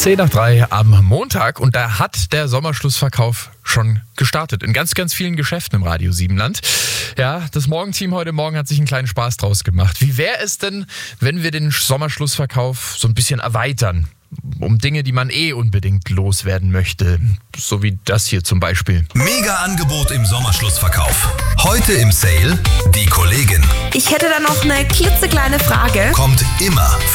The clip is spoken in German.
2:10 am Montag und da hat der Sommerschlussverkauf schon gestartet. In ganz, ganz vielen Geschäften im Radio Siebenland. Ja, das Morgenteam heute Morgen hat sich einen kleinen Spaß draus gemacht. Wie wäre es denn, wenn wir den Sommerschlussverkauf so ein bisschen erweitern? Um Dinge, die man unbedingt loswerden möchte. So wie das hier zum Beispiel. Mega Angebot im Sommerschlussverkauf. Heute im Sale die Kollegin. Ich hätte da noch eine klitzekleine Frage. Kommt immer